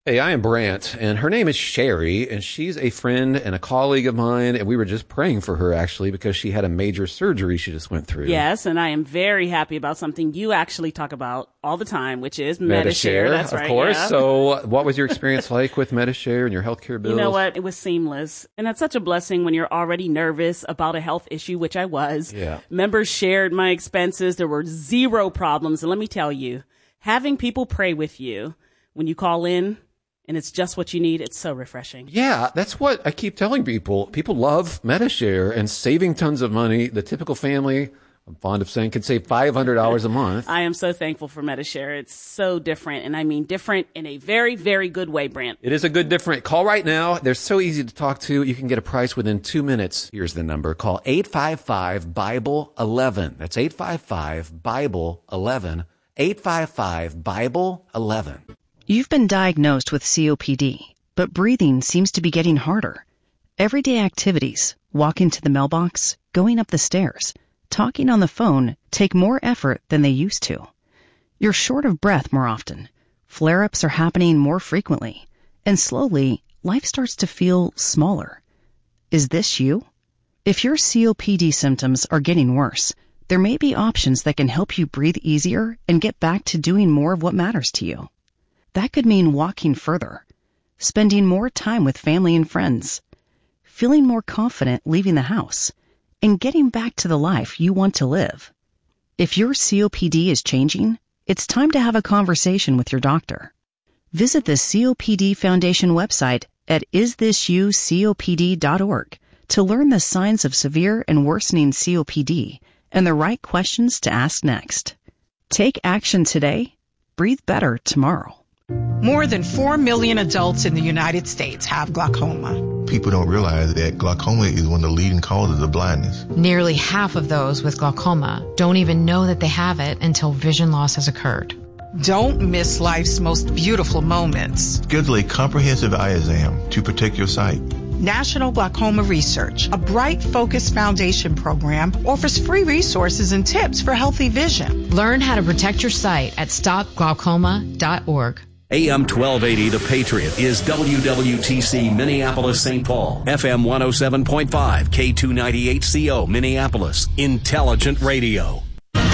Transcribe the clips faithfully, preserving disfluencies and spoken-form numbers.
Hey, I am Brant, and her name is Sherry, and she's a friend and a colleague of mine, and we were just praying for her, actually, because she had a major surgery she just went through. Yes, and I am very happy about something you actually talk about all the time, which is Medi-Share. Medi-Share, That's of right, course. yeah. So what was your experience like with Medi-Share and your healthcare bills? You know what? It was seamless. And that's such a blessing when you're already nervous about a health issue, which I was. Yeah. Members shared my expenses. There were zero problems. And let me tell you, having people pray with you when you call in, and it's just what you need, it's so refreshing. Yeah, that's what I keep telling people. People love Medi-Share and saving tons of money. The typical family, I'm fond of saying, can save five hundred dollars a month. I am so thankful for Medi-Share. It's so different, and I mean different in a very, very good way, Brant. It is a good different. Call right now. They're so easy to talk to. You can get a price within two minutes. Here's the number. Call eight five five, Bible eleven. That's eight five five, Bible eleven. eight five five, Bible eleven. You've been diagnosed with C O P D, but breathing seems to be getting harder. Everyday activities, walking to the mailbox, going up the stairs, talking on the phone take more effort than they used to. You're short of breath more often. Flare-ups are happening more frequently. And slowly, life starts to feel smaller. Is this you? If your C O P D symptoms are getting worse, there may be options that can help you breathe easier and get back to doing more of what matters to you. That could mean walking further, spending more time with family and friends, feeling more confident leaving the house, and getting back to the life you want to live. If your C O P D is changing, it's time to have a conversation with your doctor. Visit the C O P D Foundation website at is this you C O P D dot org to learn the signs of severe and worsening C O P D and the right questions to ask next. Take action today. Breathe better tomorrow. More than four million adults in the United States have glaucoma. People don't realize that glaucoma is one of the leading causes of blindness. Nearly half of those with glaucoma don't even know that they have it until vision loss has occurred. Don't miss life's most beautiful moments. Schedule a comprehensive eye exam to protect your sight. National Glaucoma Research, a Bright Focus Foundation program, offers free resources and tips for healthy vision. Learn how to protect your sight at stop glaucoma dot org. A M twelve eighty The Patriot is W W T C Minneapolis Saint Paul, F M one oh seven point five, K two ninety-eight C O Minneapolis, Intelligent Radio.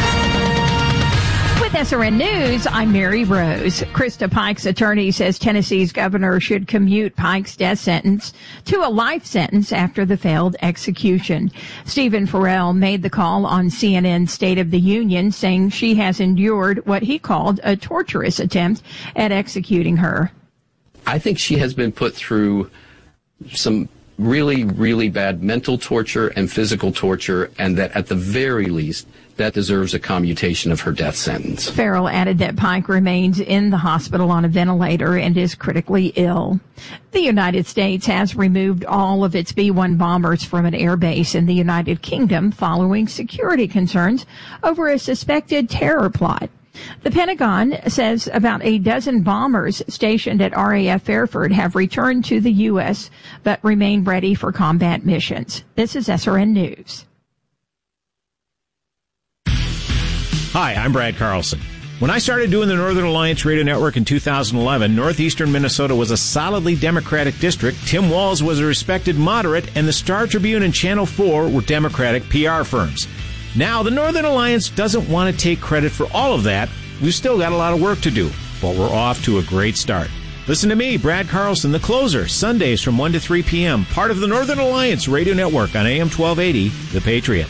With S R N News, I'm Mary Rose. Krista Pike's attorney says Tennessee's governor should commute Pike's death sentence to a life sentence after the failed execution. Stephen Farrell made the call on C N N's State of the Union, saying she has endured what he called a torturous attempt at executing her. I think she has been put through some really, really bad mental torture and physical torture, and that at the very least, that deserves a commutation of her death sentence. Farrell added that Pike remains in the hospital on a ventilator and is critically ill. The United States has removed all of its B one bombers from an air base in the United Kingdom following security concerns over a suspected terror plot. The Pentagon says about a dozen bombers stationed at R A F Fairford have returned to the U S but remain ready for combat missions. This is S R N News. Hi, I'm Brad Carlson. When I started doing the Northern Alliance Radio Network in two thousand eleven, northeastern Minnesota was a solidly Democratic district. Tim Walz was a respected moderate, and the Star Tribune and Channel four were Democratic P R firms. Now, the Northern Alliance doesn't want to take credit for all of that. We've still got a lot of work to do, but we're off to a great start. Listen to me, Brad Carlson, the closer, Sundays from one to three p.m., part of the Northern Alliance Radio Network on A M twelve eighty, The Patriot.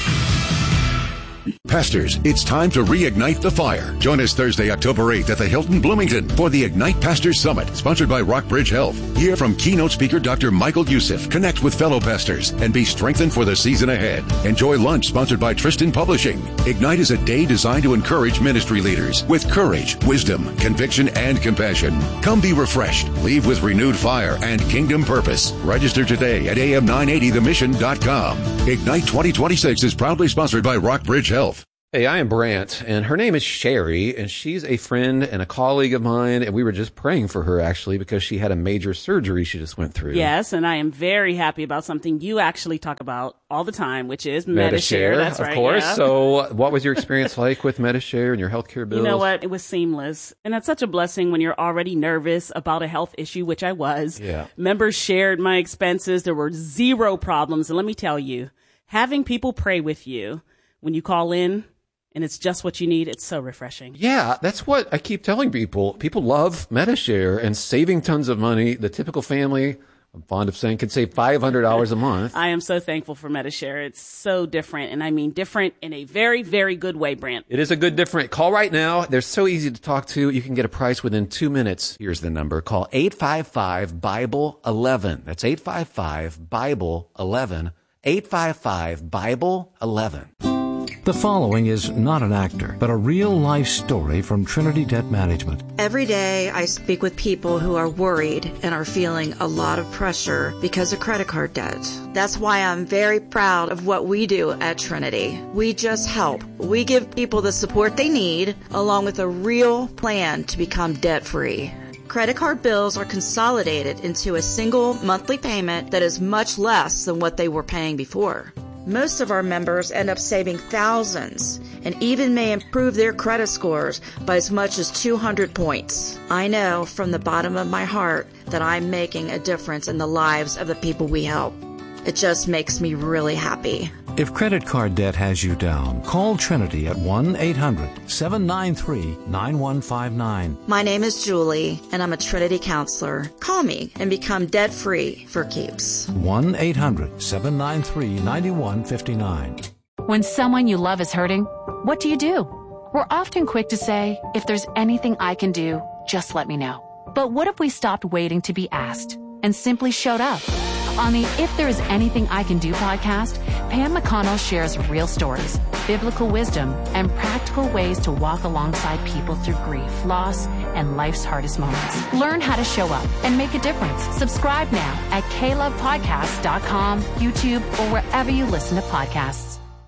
Pastors, it's time to reignite the fire. Join us Thursday, October eighth at the Hilton Bloomington for the Ignite Pastors Summit, sponsored by Rockbridge Health. Hear from keynote speaker Doctor Michael Youssef, connect with fellow pastors, and be strengthened for the season ahead. Enjoy lunch sponsored by Tristan Publishing. Ignite is a day designed to encourage ministry leaders with courage, wisdom, conviction, and compassion. Come be refreshed, leave with renewed fire and kingdom purpose. Register today at A M nine eighty the mission dot com. Ignite twenty twenty-six is proudly sponsored by Rockbridge Health. Hey, I am Brant, and her name is Sherry, and she's a friend and a colleague of mine, and we were just praying for her, actually, because she had a major surgery she just went through. Yes, and I am very happy about something you actually talk about all the time, which is Medi-Share. Medi-Share, That's of right, course. yeah. So what was your experience like with Medi-Share and your healthcare bills? You know what? It was seamless. And that's such a blessing when you're already nervous about a health issue, which I was. Yeah. Members shared my expenses. There were zero problems. And let me tell you, having people pray with you when you call in, and it's just what you need, it's so refreshing. Yeah, that's what I keep telling people. People love Medi-Share and saving tons of money. The typical family, I'm fond of saying, can save five hundred dollars a month. I am so thankful for Medi-Share. It's so different, and I mean different in a very, very good way, Brant. It is a good different. Call right now. They're so easy to talk to. You can get a price within two minutes. Here's the number. Call eight five five, Bible eleven. That's eight five five, Bible eleven. eight five five, Bible eleven. The following is not an actor, but a real-life story from Trinity Debt Management. Every day I speak with people who are worried and are feeling a lot of pressure because of credit card debt. That's why I'm very proud of what we do at Trinity. We just help. We give people the support they need, along with a real plan to become debt-free. Credit card bills are consolidated into a single monthly payment that is much less than what they were paying before. Most of our members end up saving thousands and even may improve their credit scores by as much as two hundred points. I know from the bottom of my heart that I'm making a difference in the lives of the people we help. It just makes me really happy. If credit card debt has you down, call Trinity at one eight hundred, seven nine three, nine one five nine. My name is Julie, and I'm a Trinity counselor. Call me and become debt-free for keeps. one eight hundred, seven nine three, nine one five nine. When someone you love is hurting, what do you do? We're often quick to say, if there's anything I can do, just let me know. But what if we stopped waiting to be asked and simply showed up? On the If There Is Anything I Can Do podcast, Pam McConnell shares real stories, biblical wisdom, and practical ways to walk alongside people through grief, loss, and life's hardest moments. Learn how to show up and make a difference. Subscribe now at k love podcast dot com, YouTube, or wherever you listen to podcasts.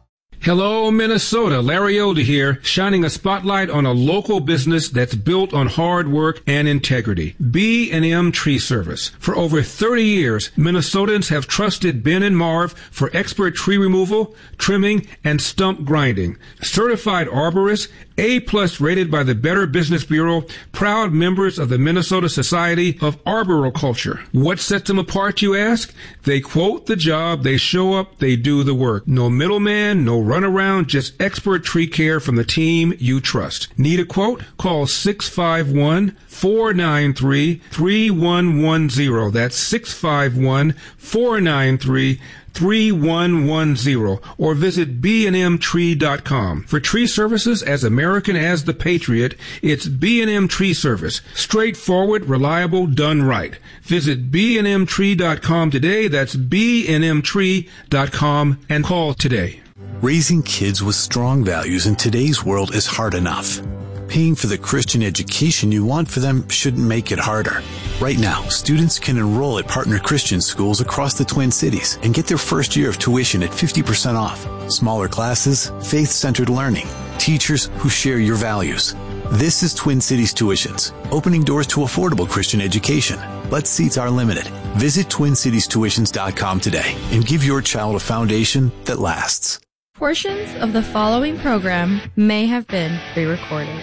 Hello, Minnesota. Larry Elder here, shining a spotlight on a local business that's built on hard work and integrity. B and M Tree Service. For over thirty years, Minnesotans have trusted Ben and Marv for expert tree removal, trimming, and stump grinding. Certified arborists, A-plus rated by the Better Business Bureau, proud members of the Minnesota Society of Arboriculture. What sets them apart, you ask? They quote the job, they show up, they do the work. No middleman, no run around, just expert tree care from the team you trust. Need a quote? Call six five one, four nine three, three one one zero. That's six five one, four nine three, three one one zero, or visit b and m tree dot com. For tree services as American as the Patriot, it's B and M Tree Service. Straightforward, reliable, done right. Visit b and m tree dot com today. That's b and m tree dot com, and call today. Raising kids with strong values in today's world is hard enough. Paying for the Christian education you want for them shouldn't make it harder. Right now, students can enroll at partner Christian schools across the Twin Cities and get their first year of tuition at fifty percent off. Smaller classes, faith-centered learning, teachers who share your values. This is Twin Cities Tuitions, opening doors to affordable Christian education. But seats are limited. Visit twin cities tuitions dot com today and give your child a foundation that lasts. Portions of the following program may have been pre-recorded.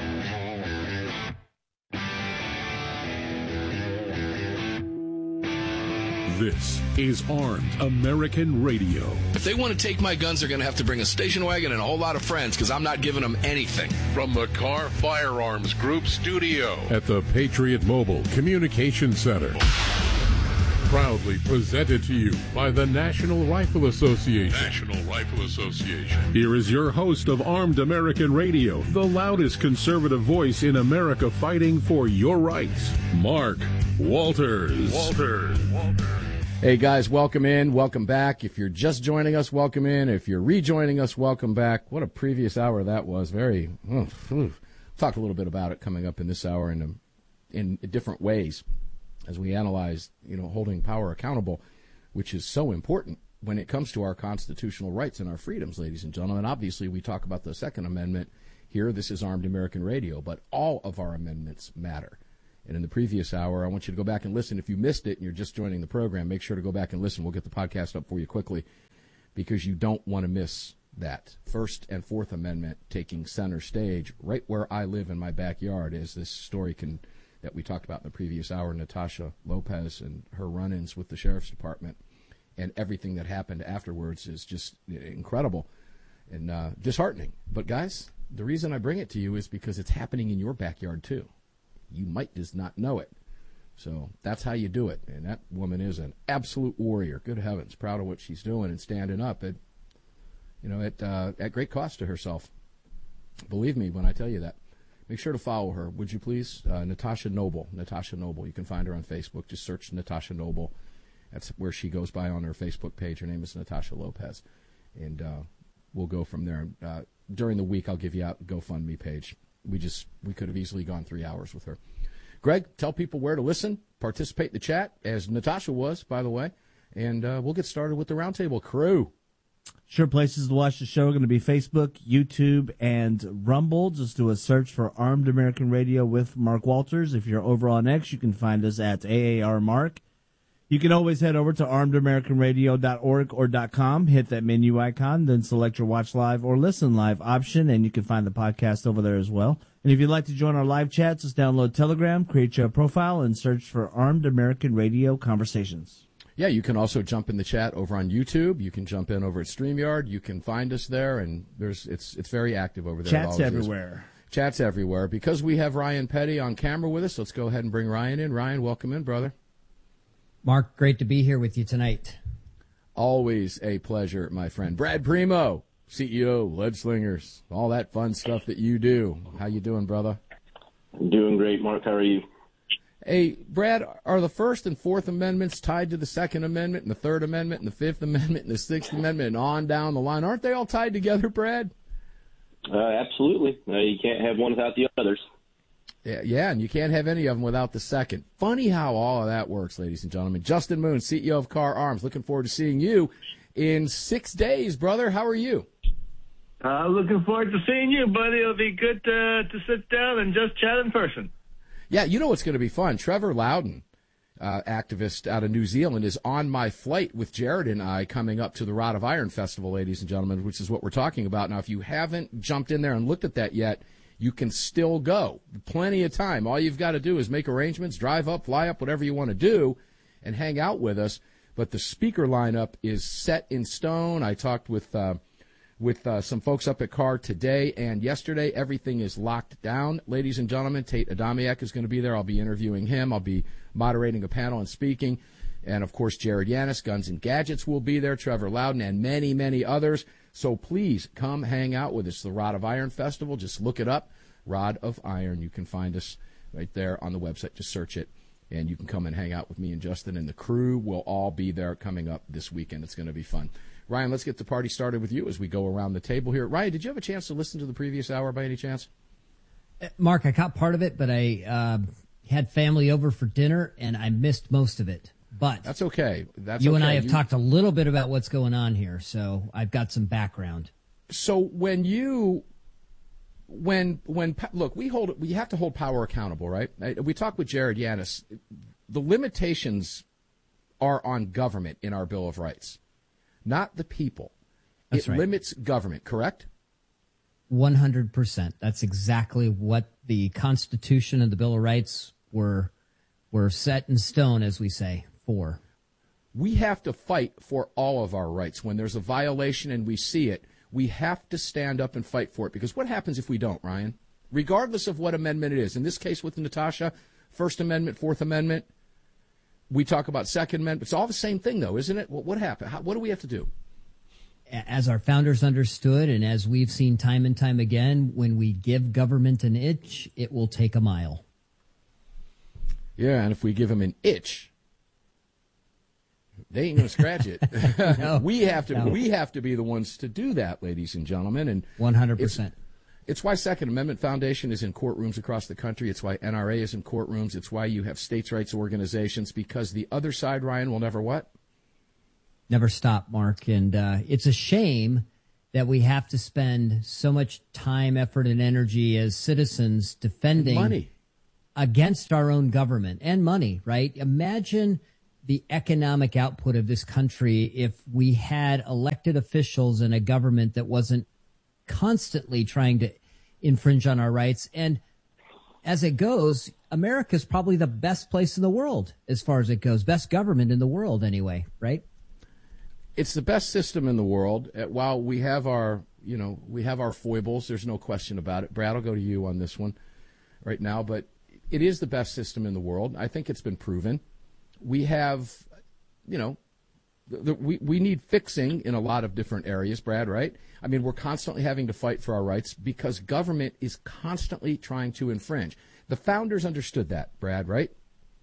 This is Armed American Radio. If they want to take my guns, they're going to have to bring a station wagon and a whole lot of friends, because I'm not giving them anything. From the Car Firearms Group studio at the Patriot Mobile Communication Center. Proudly presented to you by the National Rifle Association. National Rifle Association. Here is your host of Armed American Radio, the loudest conservative voice in America fighting for your rights, Mark Walters. Walters. Walters. Hey guys, welcome in, welcome back. If you're just joining us, welcome in. If you're rejoining us, welcome back. What a previous hour that was. Very, oh, talk a little bit about it coming up in this hour in a, in different ways as we analyze, you know, holding power accountable, which is so important when it comes to our constitutional rights and our freedoms, ladies and gentlemen. Obviously, we talk about the Second Amendment here. This is Armed American Radio, but all of our amendments matter. And in the previous hour, I want you to go back and listen. If you missed it and you're just joining the program, make sure to go back and listen. We'll get the podcast up for you quickly because you don't want to miss that. First and Fourth Amendment taking center stage right where I live in my backyard, as this story can that we talked about in the previous hour, Natasha Lopez and her run-ins with the Sheriff's Department and everything that happened afterwards is just incredible and uh, disheartening. But, guys, the reason I bring it to you is because it's happening in your backyard, too. You might just not know it. So that's how you do it. And that woman is an absolute warrior. Good heavens, proud of what she's doing and standing up at, you know, at, uh, at great cost to herself. Believe me when I tell you that. Make sure to follow her, would you please? Uh, Natasha Noble. Natasha Noble. You can find her on Facebook. Just search Natasha Noble. That's where she goes by on her Facebook page. Her name is Natasha Lopez. And uh, we'll go from there. Uh, during the week, I'll give you out the GoFundMe page. We just we could have easily gone three hours with her. Greg, tell people where to listen, participate in the chat, as Natasha was, by the way. And uh, we'll get started with the Roundtable crew. Sure places to watch the show are going to be Facebook, YouTube, and Rumble. Just do a search for Armed American Radio with Mark Walters. If you're over on X, you can find us at A A R Mark. You can always head over to armed american radio dot org or .com, hit that menu icon, then select your Watch Live or Listen Live option, and you can find the podcast over there as well. And if you'd like to join our live chats, just download Telegram, create your profile, and search for Armed American Radio Conversations. Yeah, you can also jump in the chat over on YouTube. You can jump in over at StreamYard. You can find us there, and there's it's it's very active over there. Chats everywhere. Is. Chats everywhere. Because we have Ryan Petty on camera with us, let's go ahead and bring Ryan in. Ryan, welcome in, brother. Mark, great to be here with you tonight. Always a pleasure, my friend. Brad Primo, C E O, Lead Slingers, all that fun stuff that you do. How you doing, brother? I'm doing great, Mark. How are you? Hey, Brad, are the First and Fourth Amendments tied to the Second Amendment and the Third Amendment and the Fifth Amendment and the Sixth Amendment and on down the line? Aren't they all tied together, Brad? Uh, absolutely. Uh, you can't have one without the others. Yeah, yeah, and you can't have any of them without the second. Funny how all of that works, ladies and gentlemen. Justin Moon, C E O of Car Arms, looking forward to seeing you in six days, brother. How are you? Uh, looking forward to seeing you, buddy. It'll be good to, to sit down and just chat in person. Yeah, you know what's going to be fun? Trevor Loudon, uh, activist out of New Zealand, is on my flight with Jared and I coming up to the Rod of Iron Festival, ladies and gentlemen, which is what we're talking about. Now, if you haven't jumped in there and looked at that yet, you can still go. Plenty of time. All you've got to do is make arrangements, drive up, fly up, whatever you want to do, and hang out with us. But the speaker lineup is set in stone. I talked with uh, with uh, some folks up at Car today and yesterday. Everything is locked down, ladies and gentlemen. Tate Adamiak is going to be there. I'll be interviewing him. I'll be moderating a panel and speaking. And, of course, Jared Yanis, Guns and Gadgets will be there, Trevor Loudon, and many, many others. So please come hang out with us. The Rod of Iron Festival, just look it up, Rod of Iron. You can find us right there on the website. Just search it, and you can come and hang out with me and Justin, and the crew will all be there coming up this weekend. It's going to be fun. Ryan, let's get the party started with you as we go around the table here. Ryan, did you have a chance to listen to the previous hour by any chance? Mark, I caught part of it, but I uh, had family over for dinner, and I missed most of it. But that's okay. That's you okay. and I have you... talked a little bit about what's going on here, so I've got some background. So when you, when when look, we hold we have to hold power accountable, right? We talked with Jared Yanis. The limitations are on government in our Bill of Rights, not the people. That's it right. limits government, correct? one hundred percent. That's exactly what the Constitution and the Bill of Rights were were set in stone, as we say. For. We have to fight for all of our rights. When there's a violation and we see it, we have to stand up and fight for it. Because what happens if we don't, Ryan? Regardless of what amendment it is. In this case with Natasha, First Amendment, Fourth Amendment. We talk about Second Amendment. It's all the same thing, though, isn't it? What, what happened? How, what do we have to do? As our founders understood, and as we've seen time and time again, when we give government an inch, it will take a mile. Yeah, and if we give them an itch, they ain't going to scratch it. no, we have to. no. We have to be the ones to do that, ladies and gentlemen. And one hundred percent. It's why Second Amendment Foundation is in courtrooms across the country. It's why N R A is in courtrooms. It's why you have states' rights organizations, because the other side, Ryan, will never what? Never stop, Mark. And uh, it's a shame that we have to spend so much time, effort, and energy as citizens defending money against our own government and money, right? Imagine the economic output of this country if we had elected officials and a government that wasn't constantly trying to infringe on our rights. And as it goes, America's probably the best place in the world as far as it goes. Best government in the world anyway, right? It's the best system in the world. While we have our, you know, we have our foibles, there's no question about it. Brad, I'll go to you on this one right now, but it is the best system in the world. I think it's been proven. We have, you know, the, we, we need fixing in a lot of different areas, Brad, right? I mean, we're constantly having to fight for our rights because government is constantly trying to infringe. The founders understood that, Brad, right?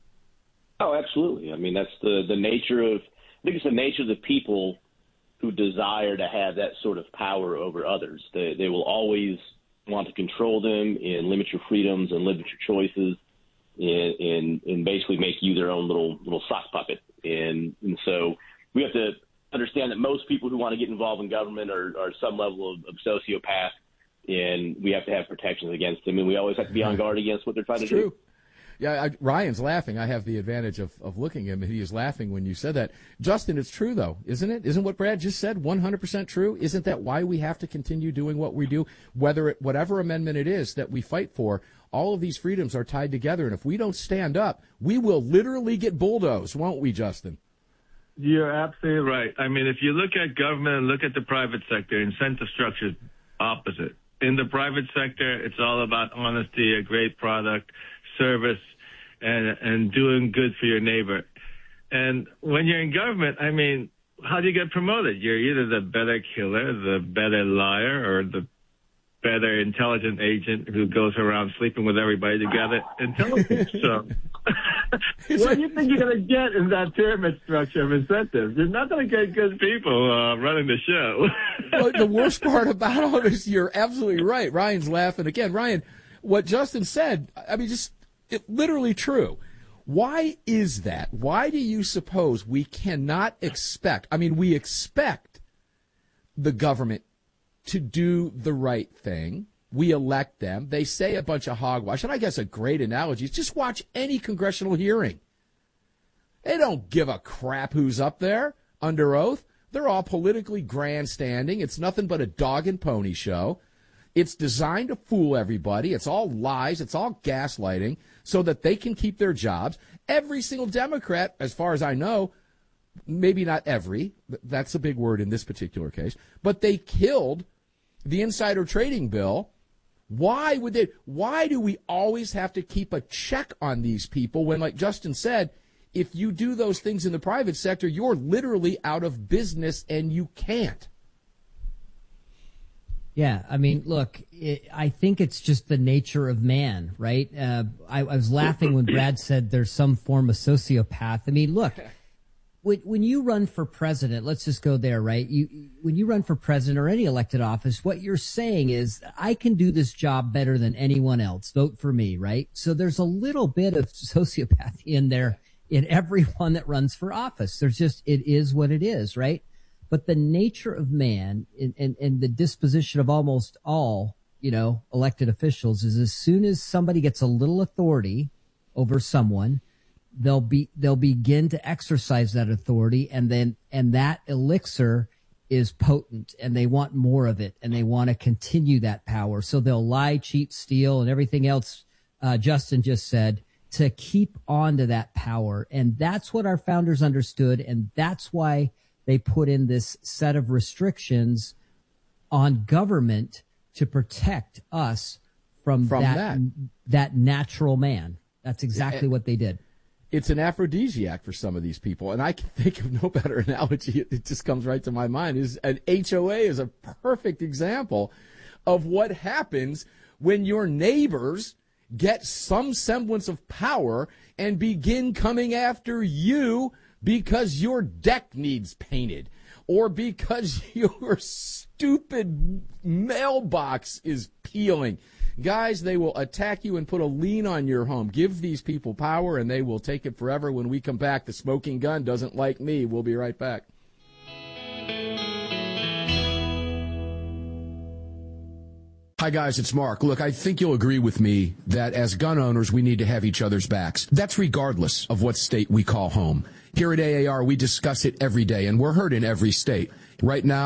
Oh, absolutely. I mean, that's the, the nature of, I think it's the nature of the people who desire to have that sort of power over others. They, they will always want to control them and limit your freedoms and limit your choices and, and, and basically make you their own little little sock puppet. And, and so we have to understand that most people who want to get involved in government are, are some level of, of sociopath, and we have to have protections against them. And we always have to be on guard against what they're trying It's to true. do. Yeah, I, Ryan's laughing. I have the advantage of, of looking at him, and he is laughing when you said that. Justin, it's true, though, isn't it? Isn't what Brad just said one hundred percent true? Isn't that why we have to continue doing what we do, whether it, whatever amendment it is that we fight for? All of these freedoms are tied together, and if we don't stand up, we will literally get bulldozed, won't we, Justin? You're absolutely right. I mean, if you look at government and look at the private sector, incentive structure is opposite. In the private sector, it's all about honesty, a great product, service, and and doing good for your neighbor. And when you're in government, I mean, how do you get promoted? You're either the better killer, the better liar, or the better intelligent agent who goes around sleeping with everybody to gather intelligence. So what do you think you're going to get in that pyramid structure of incentives? You're not going to get good people uh, running the show. Well, the worst part about all this, you're absolutely right. Ryan's laughing again. Ryan, what Justin said, I mean, just it, literally true. Why is that? Why do you suppose we cannot expect, I mean, we expect the government to do the right thing. We elect them. They say a bunch of hogwash. And I guess a great analogy is just watch any congressional hearing. They don't give a crap who's up there under oath. They're all politically grandstanding. It's nothing but a dog and pony show. It's designed to fool everybody. It's all lies. It's all gaslighting so that they can keep their jobs. Every single Democrat, as far as I know, maybe not every, that's a big word in this particular case, but they killed the insider trading bill. Why would they? Why do we always have to keep a check on these people when, like Justin said, if you do those things in the private sector, you're literally out of business and you can't? Yeah, I mean, look, it, I think it's just the nature of man, right? Uh, I, I was laughing when Brad said there's some form of sociopath. I mean, look. When, when you run for president, let's just go there, right? You, when you run for president or any elected office, what you're saying is, I can do this job better than anyone else. Vote for me, right? So there's a little bit of sociopathy in there in everyone that runs for office. There's just, it is what it is, right? But the nature of man and, and, and the disposition of almost all, you know, elected officials is as soon as somebody gets a little authority over someone, they'll be they'll begin to exercise that authority, and then and that elixir is potent, and they want more of it, and they want to continue that power. So they'll lie, cheat, steal, and everything else uh, Justin just said to keep on to that power. And that's what our founders understood, and that's why they put in this set of restrictions on government to protect us from, From that, that. that natural man. That's exactly And- what they did. It's an aphrodisiac for some of these people, and I can think of no better analogy. It just comes right to my mind. Is an H O A is a perfect example of what happens when your neighbors get some semblance of power and begin coming after you because your deck needs painted or because your stupid mailbox is peeling. Guys, they will attack you and put a lien on your home. Give these people power, and they will take it forever. When we come back, the smoking gun doesn't like me. We'll be right back. Hi, guys, it's Mark. Look, I think you'll agree with me that as gun owners, we need to have each other's backs. That's regardless of what state we call home. Here at A A R, we discuss it every day, and we're heard in every state. Right now,